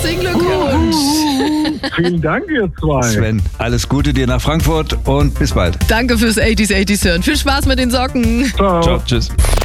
Herzlichen Glückwunsch. Vielen Dank, ihr zwei. Sven, alles Gute dir nach Frankfurt und bis bald. Danke fürs 80s hören. Viel Spaß mit den Socken. Ciao. Ciao, tschüss.